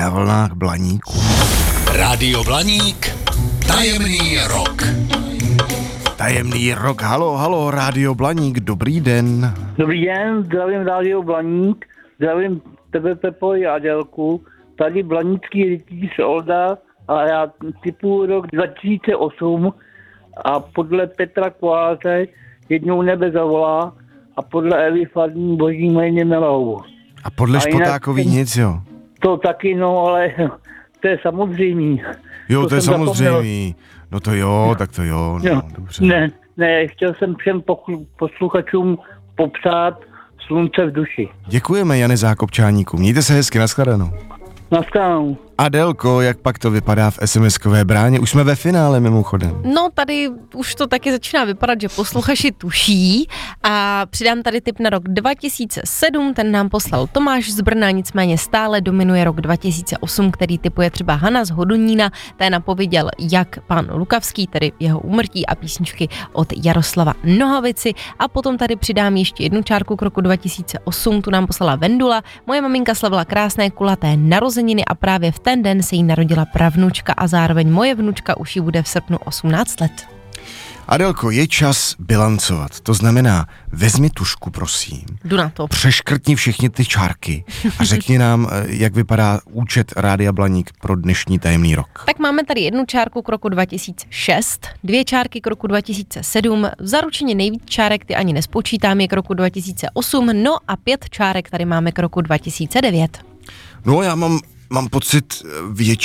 na vlnách Blaníku. Rádio Blaník, tajemný rok. Tajemný rok, halo, Rádio Blaník, dobrý den. Dobrý den, zdravím Rádio Blaník, zdravím tebe, Pepo, i Adelku. Tady Blanícký rytíř Olda a já typu rok 2008 a podle Petra Koláře Jednou nebe zavolá a podle Evy Farní Boží jméně Melou. A podle Špotákových nic, jo? To taky, no, ale to je samozřejmý. Jo, to je samozřejmý. No to jo, tak to jo, no, dobře. Ne, chtěl jsem všem posluchačům popřát slunce v duši. Děkujeme, Jane Zákopčáníku, mějte se hezky, nashledanou. Nashledanou. Adelko, jak pak to vypadá v SMS-kové bráně? Už jsme ve finále mimochodem. No tady už to taky začíná vypadat, že posluchači tuší a přidám tady tip na rok 2007, ten nám poslal Tomáš z Brna, nicméně stále dominuje rok 2008, který tipuje třeba Hana z Hodonína, ten napověděl jak pan Lukavský, tedy jeho úmrtí a písničky od Jaroslava Nohavici a potom tady přidám ještě jednu čárku k roku 2008, tu nám poslala Vendula, moje maminka slavila krásné kulaté narozeniny a právě v ten den se jí narodila pravnučka a zároveň moje vnučka už jí bude v srpnu 18 let. Adelko, je čas bilancovat, to znamená, vezmi tužku, prosím. Jdu na to. Přeškrtni všechny ty čárky a řekni nám, jak vypadá účet Rádia Blaník pro dnešní tajemný rok. Tak máme tady jednu čárku k roku 2006, 2 čárky k roku 2007, zaručeně nejvíc čárek ty ani nespočítám je k roku 2008, no a 5 čárek tady máme k roku 2009. No já mám pocit větší